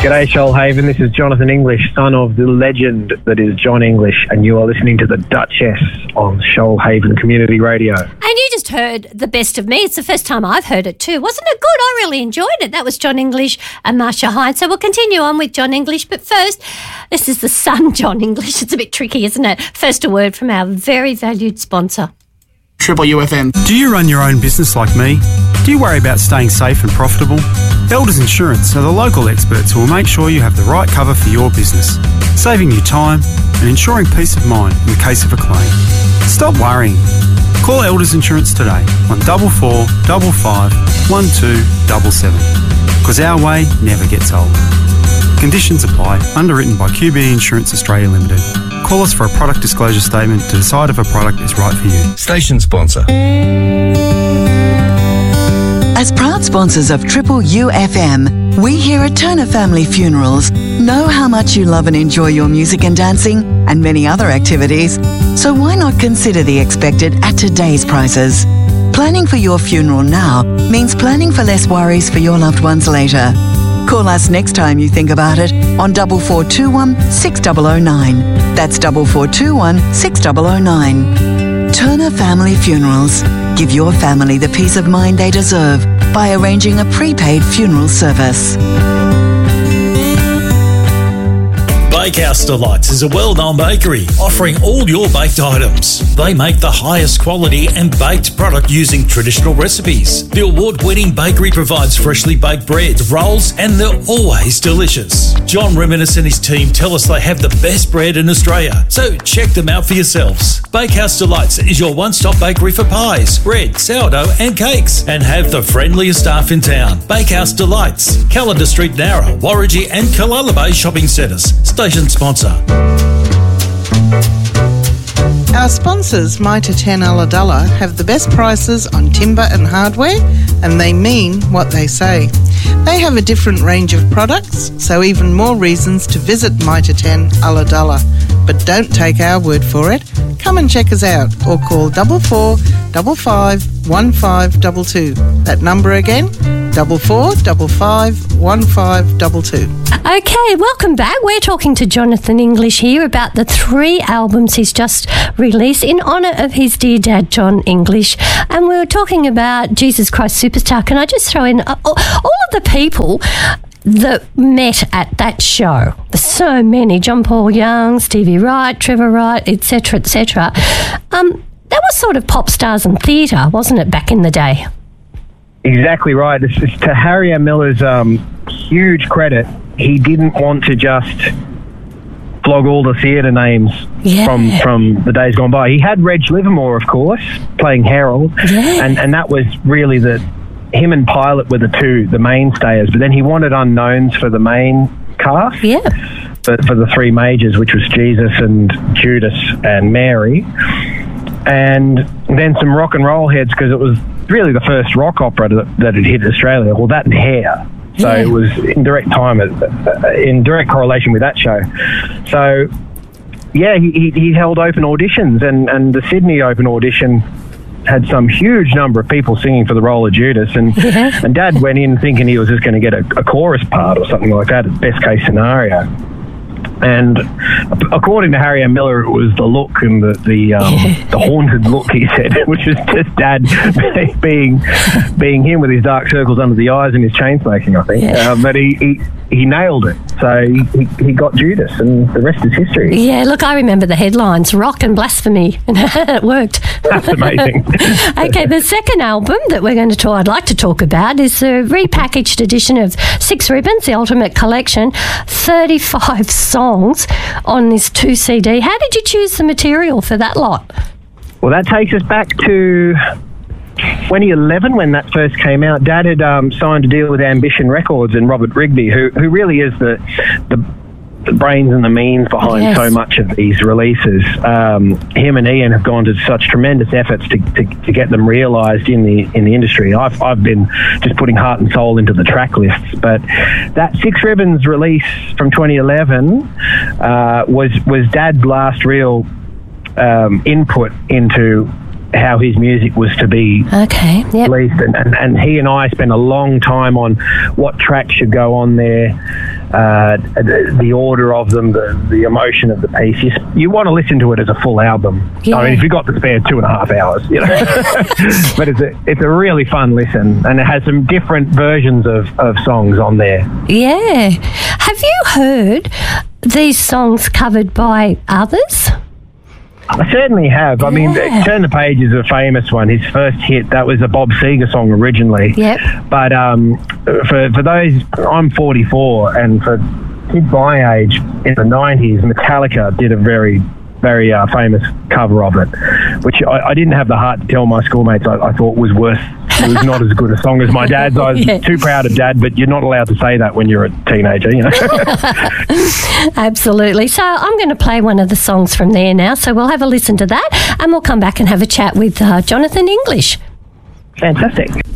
G'day, Shoalhaven. This is Jonathan English, son of the legend that is John English, and you are listening to the Duchess on Shoalhaven Community Radio. And you just heard The Best of Me. It's the first time I've heard it too. Wasn't it good? I really enjoyed it. That was John English and Marsha Hines. So we'll continue on with John English. But first, this is the son, John English. It's a bit tricky, isn't it? First, a word from our very valued sponsor. Triple UFM. Do you run your own business like me? Do you worry about staying safe and profitable? Elders Insurance are the local experts who will make sure you have the right cover for your business, saving you time and ensuring peace of mind in the case of a claim. Stop worrying. Call Elders Insurance today on 44 55 1277, because our way never gets old. Conditions apply. Underwritten by QBE Insurance Australia Limited. Call us for a product disclosure statement to decide if a product is right for you. Station sponsor. As proud sponsors of Triple UFM, we here at Turner Family Funerals know how much you love and enjoy your music and dancing and many other activities. So why not consider the expected at today's prices? Planning for your funeral now means planning for less worries for your loved ones later. Call us next time you think about it on 4421 6009. That's 4421 6009. Turner Family Funerals. Give your family the peace of mind they deserve by arranging a prepaid funeral service. Bakehouse Delights is a well-known bakery offering all your baked items. They make the highest quality and baked product using traditional recipes. The award-winning bakery provides freshly baked breads, rolls, and they're always delicious. John Reminis and his team tell us they have the best bread in Australia, so check them out for yourselves. Bakehouse Delights is your one-stop bakery for pies, bread, sourdough and cakes, and have the friendliest staff in town. Bakehouse Delights, Callender Street, Nowra, Warragee and Killala Bay shopping centres. Station sponsor. Our sponsors, Mitre 10 Ulladulla, have the best prices on timber and hardware, and they mean what they say. They have a different range of products, so even more reasons to visit Mitre 10 Ulladulla. But don't take our word for it. Come and check us out or call 44 55 1522. That number again, 44 55 1522. Okay, welcome back. We're talking to Jonathan English here about the 3 albums he's just released in honour of his dear dad, John English. And we were talking about Jesus Christ Superstar. Can I just throw in all of the people that met at that show? There's so many. John Paul Young, Stevie Wright, Trevor Wright, etc., etc. That was sort of pop stars and theatre, wasn't it, back in the day? Exactly right. It's to Harry M. Miller's huge credit. He didn't want to just flog all the theatre names from the days gone by. He had Reg Livermore, of course, playing Harold, and that was really him and Pilot were the mainstays, but then he wanted unknowns for the main cast. For the 3 majors, which was Jesus and Judas and Mary, and then some rock and roll heads, because it was really the first rock opera that had hit Australia. Well, that and Hair. So it was in direct correlation with that show. So, yeah, he held open auditions, and the Sydney Open audition had some huge number of people singing for the role of Judas, and Dad went in thinking he was just going to get a chorus part or something like that, best case scenario. And according to Harry M. Miller, it was the look and the haunted look, he said, which is just Dad being him with his dark circles under the eyes and his chain smoking, I think. But he nailed it. So he got Judas, and the rest is history. Yeah, look, I remember the headlines, rock and blasphemy, and it worked. That's amazing. Okay, the second album that I'd like to talk about is the repackaged edition of 6 Ribbons, the Ultimate Collection, 35 songs on this 2 CD. How did you choose the material for that lot? Well, that takes us back to 2011 when that first came out. Dad had signed a deal with Ambition Records and Robert Rigby, who really is the brains and the means behind so much of these releases. Him and Ian have gone to such tremendous efforts to get them realised in the industry. I've been just putting heart and soul into the track lists, but that 6 Ribbons release from 2011 was Dad's last real input into how his music was to be released, and he and I spent a long time on what tracks should go on there. the order of them, the emotion of the piece. You want to listen to it as a full album. Yeah. I mean, if you've got to spare 2.5 hours, you know. But it's a really fun listen, and it has some different versions of songs on there. Yeah. Have you heard these songs covered by others? I certainly have. I mean, Turn the Page is a famous one. His first hit, that was a Bob Seger song originally. Yep. But for those, I'm 44, and for kids my age, in the 90s, Metallica did a very, very famous cover of it, which I didn't have the heart to tell my schoolmates I thought was worse. It was not as good a song as my dad's. I was too proud of Dad, but you're not allowed to say that when you're a teenager, you know. Absolutely. So I'm going to play one of the songs from there now. So we'll have a listen to that, and we'll come back and have a chat with Jonathan English. Fantastic.